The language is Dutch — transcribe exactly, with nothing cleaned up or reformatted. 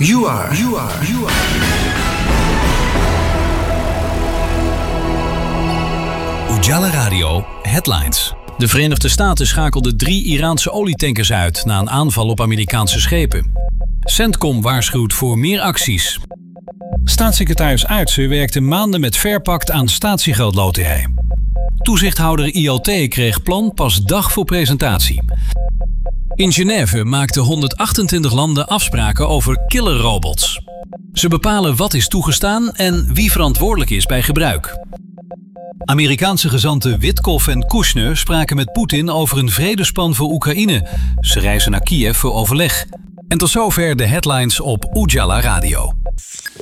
You are, you are, you are. Ujala Radio Headlines. De Verenigde Staten schakelden drie Iraanse olietankers uit na een aanval op Amerikaanse schepen. Centcom waarschuwt voor meer acties. Staatssecretaris Aertsen werkte maanden met Fairpact aan statiegeldloterij. Toezichthouder I L T kreeg plan pas dag voor presentatie. In Genève maakten honderdachtentwintig landen afspraken over killerrobots. Ze bepalen wat is toegestaan en wie verantwoordelijk is bij gebruik. Amerikaanse gezanten Witkoff en Kushner spraken met Poetin over een vredesplan voor Oekraïne. Ze reizen naar Kiev voor overleg. En tot zover de headlines op Ujala Radio.